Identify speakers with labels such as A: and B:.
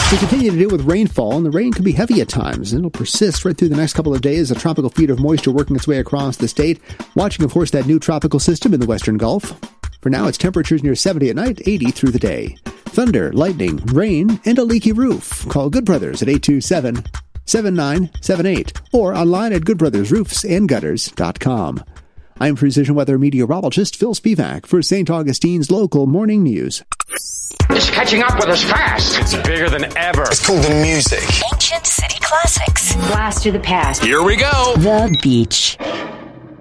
A: We continue to deal with rainfall, and the rain can be heavy at times. It'll persist right through the next couple of days, a tropical feed of moisture working its way across the state. Watching, of course, that new tropical system in the western Gulf. For now, it's temperatures near 70 at night, 80 through the day. Thunder, lightning, rain, and a leaky roof. Call Good Brothers at 827-7978 or online at goodbrothersroofsandgutters.com. I'm Precision Weather meteorologist Phil Spivak for St. Augustine's Local Morning News.
B: It's catching up with us fast.
C: It's bigger than ever.
D: It's called the music.
E: Ancient city classics.
F: Blast through the past.
C: Here we go.
E: The beach.